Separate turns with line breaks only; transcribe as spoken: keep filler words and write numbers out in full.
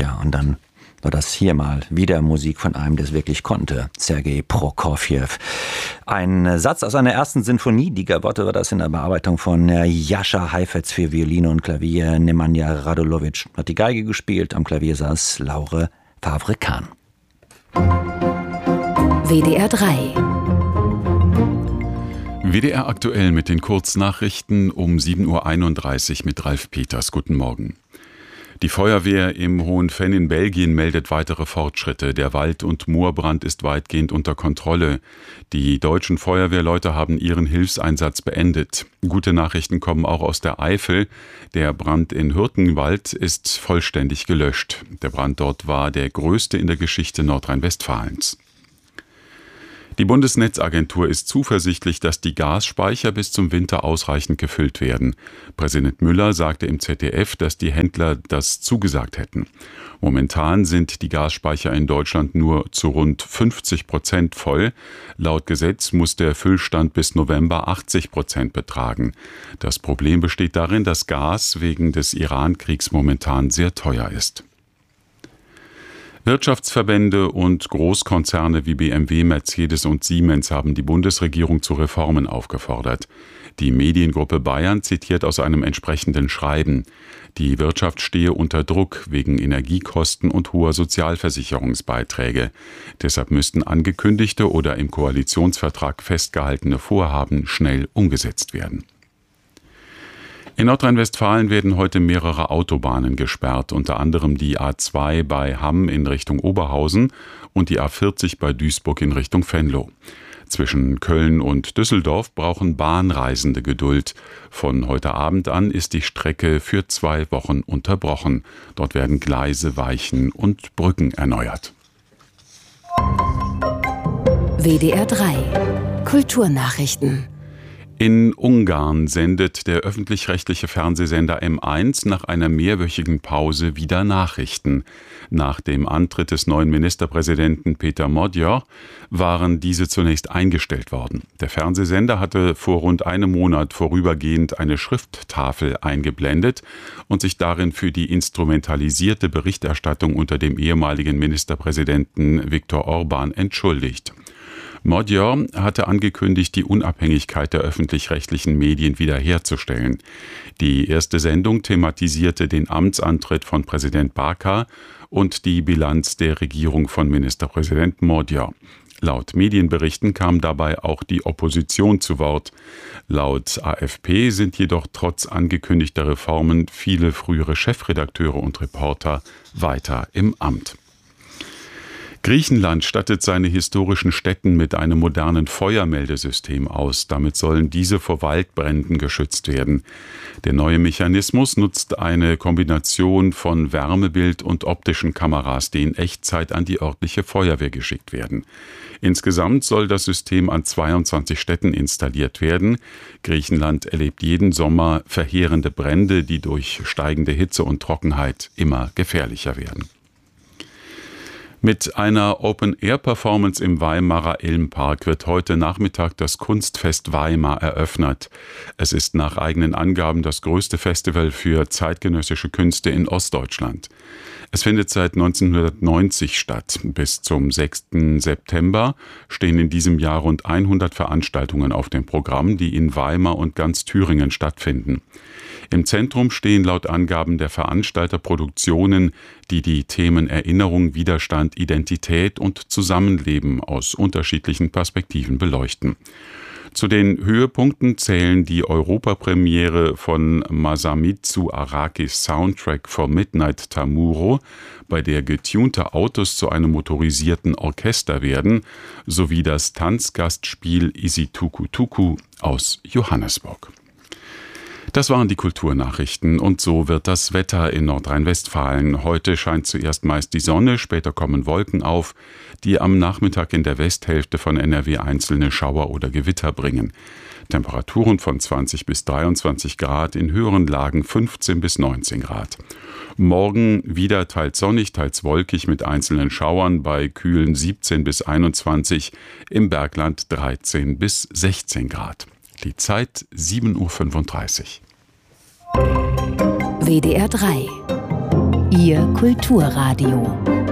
Ja, und dann war das hier mal wieder Musik von einem, der es wirklich konnte, Sergei Prokofjew. Ein Satz aus einer ersten Sinfonie, die Gavotte war das in der Bearbeitung von Jascha Heifetz für Violine und Klavier. Nemanja Radulovic hat die Geige gespielt, am Klavier saß Laure Favre-Kahn.
W D R drei.
W D R aktuell mit den Kurznachrichten um sieben Uhr einunddreißig mit Ralf Peters. Guten Morgen. Die Feuerwehr im Hohenfenn in Belgien meldet weitere Fortschritte. Der Wald- und Moorbrand ist weitgehend unter Kontrolle. Die deutschen Feuerwehrleute haben ihren Hilfseinsatz beendet. Gute Nachrichten kommen auch aus der Eifel. Der Brand in Hürtgenwald ist vollständig gelöscht. Der Brand dort war der größte in der Geschichte Nordrhein-Westfalens. Die Bundesnetzagentur ist zuversichtlich, dass die Gasspeicher bis zum Winter ausreichend gefüllt werden. Präsident Müller sagte im Z D F, dass die Händler das zugesagt hätten. Momentan sind die Gasspeicher in Deutschland nur zu rund fünfzig Prozent voll. Laut Gesetz muss der Füllstand bis November achtzig Prozent betragen. Das Problem besteht darin, dass Gas wegen des Iran-Kriegs momentan sehr teuer ist. Wirtschaftsverbände und Großkonzerne wie B M W, Mercedes und Siemens haben die Bundesregierung zu Reformen aufgefordert. Die Mediengruppe Bayern zitiert aus einem entsprechenden Schreiben. Die Wirtschaft stehe unter Druck wegen Energiekosten und hoher Sozialversicherungsbeiträge. Deshalb müssten angekündigte oder im Koalitionsvertrag festgehaltene Vorhaben schnell umgesetzt werden. In Nordrhein-Westfalen werden heute mehrere Autobahnen gesperrt, unter anderem die A zwei bei Hamm in Richtung Oberhausen und die A vierzig bei Duisburg in Richtung Venlo. Zwischen Köln und Düsseldorf brauchen Bahnreisende Geduld. Von heute Abend an ist die Strecke für zwei Wochen unterbrochen. Dort werden Gleise, Weichen und Brücken erneuert.
W D R drei. Kulturnachrichten.
In Ungarn sendet der öffentlich-rechtliche Fernsehsender M eins nach einer mehrwöchigen Pause wieder Nachrichten. Nach dem Antritt des neuen Ministerpräsidenten Péter Magyar waren diese zunächst eingestellt worden. Der Fernsehsender hatte vor rund einem Monat vorübergehend eine Schrifttafel eingeblendet und sich darin für die instrumentalisierte Berichterstattung unter dem ehemaligen Ministerpräsidenten Viktor Orbán entschuldigt. Magyar hatte angekündigt, die Unabhängigkeit der öffentlich-rechtlichen Medien wiederherzustellen. Die erste Sendung thematisierte den Amtsantritt von Präsident Báka und die Bilanz der Regierung von Ministerpräsident Magyar. Laut Medienberichten kam dabei auch die Opposition zu Wort. Laut A F P sind jedoch trotz angekündigter Reformen viele frühere Chefredakteure und Reporter weiter im Amt. Griechenland stattet seine historischen Stätten mit einem modernen Feuermeldesystem aus. Damit sollen diese vor Waldbränden geschützt werden. Der neue Mechanismus nutzt eine Kombination von Wärmebild und optischen Kameras, die in Echtzeit an die örtliche Feuerwehr geschickt werden. Insgesamt soll das System an zweiundzwanzig Städten installiert werden. Griechenland erlebt jeden Sommer verheerende Brände, die durch steigende Hitze und Trockenheit immer gefährlicher werden. Mit einer Open-Air-Performance im Weimarer Elmpark wird heute Nachmittag das Kunstfest Weimar eröffnet. Es ist nach eigenen Angaben das größte Festival für zeitgenössische Künste in Ostdeutschland. Es findet seit neunzehnhundertneunzig statt. Bis zum sechsten September stehen in diesem Jahr rund hundert Veranstaltungen auf dem Programm, die in Weimar und ganz Thüringen stattfinden. Im Zentrum stehen laut Angaben der Veranstalter Produktionen, die die Themen Erinnerung, Widerstand, Identität und Zusammenleben aus unterschiedlichen Perspektiven beleuchten. Zu den Höhepunkten zählen die Europapremiere von Masamitsu Arakis Soundtrack for Midnight Tamuro, bei der getunte Autos zu einem motorisierten Orchester werden, sowie das Tanzgastspiel Isitukutuku aus Johannesburg. Das waren die Kulturnachrichten und so wird das Wetter in Nordrhein-Westfalen. Heute scheint zuerst meist die Sonne, später kommen Wolken auf, die am Nachmittag in der Westhälfte von N R W einzelne Schauer oder Gewitter bringen. Temperaturen von zwanzig bis dreiundzwanzig Grad, in höheren Lagen fünfzehn bis neunzehn Grad. Morgen wieder teils sonnig, teils wolkig mit einzelnen Schauern bei kühlen siebzehn bis einundzwanzig, im Bergland dreizehn bis sechzehn Grad. Die Zeit sieben Uhr fünfunddreißig.
W D R drei Ihr Kulturradio.